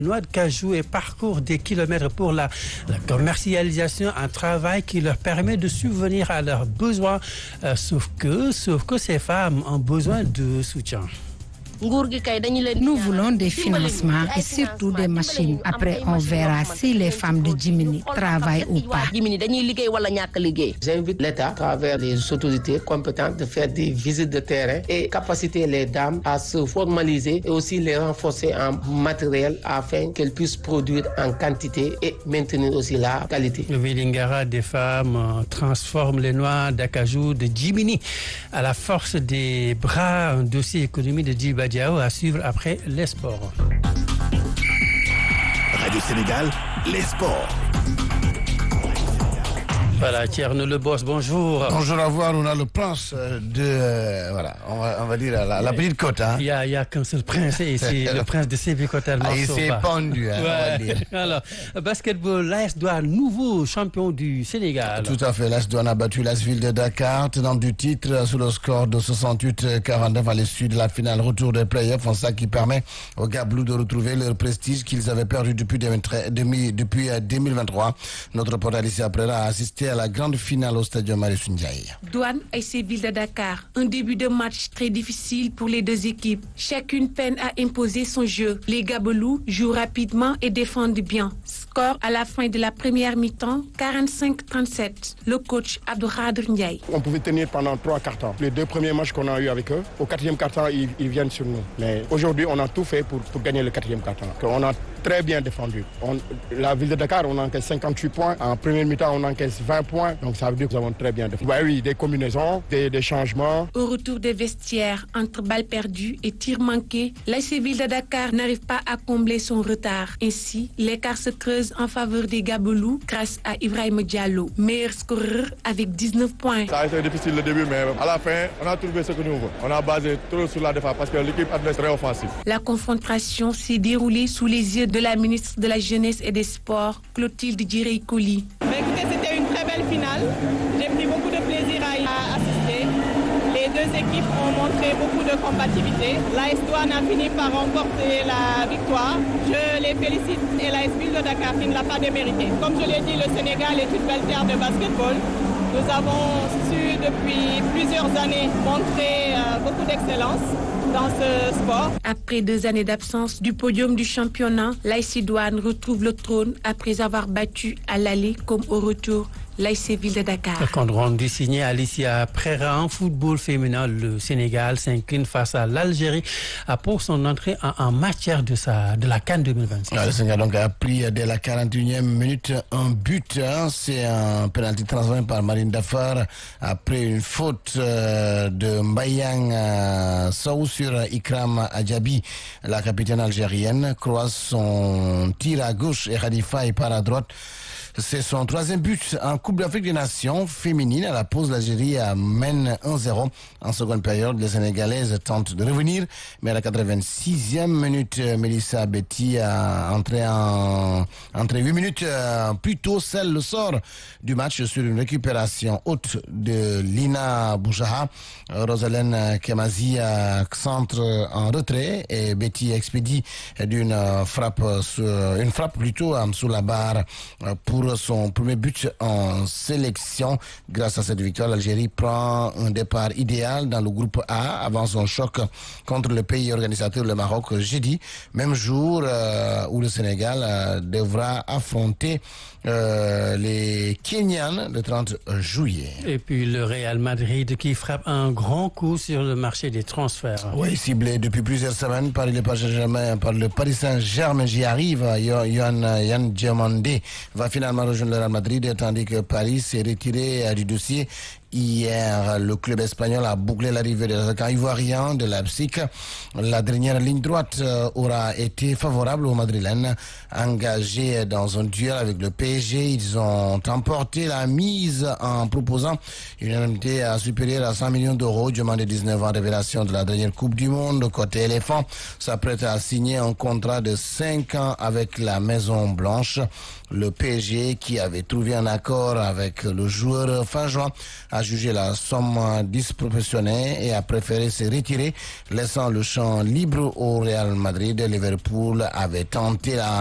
Noix de cajou et parcourent des kilomètres pour la commercialisation, un travail qui leur permet de subvenir à leurs besoins, sauf que ces femmes ont besoin de soutien. Nous voulons des financements et surtout des machines. Après, on verra si les femmes de Djimini travaillent ou pas. J'invite l'État, à travers les autorités compétentes, de faire des visites de terrain et capaciter les dames à se formaliser et aussi les renforcer en matériel afin qu'elles puissent produire en quantité et maintenir aussi la qualité. Le Vélingara des femmes transforme les noix d'acajou de Djimini à la force des bras, un dossier économique de Djiba Diao à suivre après les sports. Radio Sénégal, les sports. Voilà, Thierno Le Boss, bonjour. Bonjour à vous, on a le prince de... voilà, on va dire la petite côte. Hein. Il y a qu'un seul prince ici, le prince de Sébikotane. Il s'est pendu, hein, ouais. On va dire. Alors, basketball, l'AS Douanes, nouveau champion du Sénégal. Tout à fait, l'AS Douanes a battu l'AS Ville de Dakar, tenant du titre sous le score de 68-49 à l'issue de la finale retour des playoffs, en ça qui permet aux Gablous de retrouver leur prestige qu'ils avaient perdu depuis 2023. Notre reporter ici après a assisté à la grande finale au stade Marius Ndiaye. Douanes et Ville de Dakar. Un début de match très difficile pour les deux équipes. Chacune peine à imposer son jeu. Les Gabelous jouent rapidement et défendent bien. Score à la fin de la première mi-temps, 45-37. Le coach Abdourader Ndiaye. On pouvait tenir pendant 3 quarts temps. Les 2 premiers matchs qu'on a eu avec eux, au 4e quart temps, ils viennent sur nous. Mais aujourd'hui, on a tout fait pour gagner le 4e quart temps. On a très bien défendu. La Ville de Dakar, on encaisse 58 points. En première mi-temps, on encaisse 20 points. Donc ça veut dire que nous avons très bien défendu. Oui, des combinaisons, des changements. Au retour des vestiaires, entre balles perdues et tirs manqués, l'AS Ville de Dakar n'arrive pas à combler son retard. Ainsi, l'écart se creuse en faveur des Gabelous grâce à Ibrahima Diallo, meilleur scoreur avec 19 points. Ça a été difficile le début, mais à la fin, on a trouvé ce que nous voulons. On a basé trop sur la défense parce que l'équipe adverse est très offensive. La confrontation s'est déroulée sous les yeux de la ministre de la Jeunesse et des Sports, Clotilde Djirey-Koli. Écoutez, c'était une très belle finale. J'ai pris beaucoup de plaisir à y assister. Les deux équipes ont montré beaucoup de compatibilité. L'AS Douanes a fini par remporter la victoire. Je les félicite et l'AS Ville de Dakar qui ne l'a pas démérité. Comme je l'ai dit, le Sénégal est une belle terre de basketball. Nous avons su depuis plusieurs années montrer beaucoup d'excellence dans ce sport. Après 2 années d'absence du podium du championnat, l'AS Douanes retrouve le trône après avoir battu à l'aller comme au retour l'AS Ville de Dakar. Le compte rendu signé Alicia Prera en football féminin. Le Sénégal s'incline face à l'Algérie pour son entrée en matière de la CAN 2026. Le Sénégal donc a pris dès la 41e minute un but. C'est un penalty transformé par Marine Dafar après une faute de Mbayang Sow sur Ikram Adjabi. La capitaine algérienne croise son tir à gauche et Khalifa part à droite. C'est son 3e but en Coupe d'Afrique des Nations féminine. À la pause, l'Algérie mène 1-0. En seconde période, les Sénégalaises tentent de revenir. Mais à la 86e minute, Melissa Betty a entré 8 minutes plus tôt. Scelle le sort du match sur une récupération haute de Lina Boujaha. Rosalène Kemazi centre en retrait et Betty expédie une frappe sous la barre pour son premier but en sélection. Grâce à cette victoire, l'Algérie prend un départ idéal dans le groupe A avant son choc contre le pays organisateur, le Maroc, jeudi, même jour où le Sénégal devra affronter les Kenyans le 30 juillet. Et puis le Real Madrid qui frappe un grand coup sur le marché des transferts. Oui, ciblé depuis plusieurs semaines par le Paris Saint-Germain. J'y arrive. Yann Diomandé va finalement rejoindre le Real Madrid, tandis que Paris s'est retiré du dossier. Hier, le club espagnol a bouclé l'arrivée de l'attaquant ivoirien de Leipzig. La dernière ligne droite aura été favorable aux Madrilènes. Engagés dans un duel avec le PSG, ils ont emporté la mise en proposant une indemnité supérieure à 100 millions d'euros. Diomande de 19 ans, révélation de la dernière Coupe du Monde. Côté éléphant, s'apprête à signer un contrat de 5 ans avec la Maison Blanche. Le PSG, qui avait trouvé un accord avec le joueur fin juin, a a jugé la somme disproportionnée et a préféré se retirer, laissant le champ libre au Real Madrid. Liverpool avait tenté la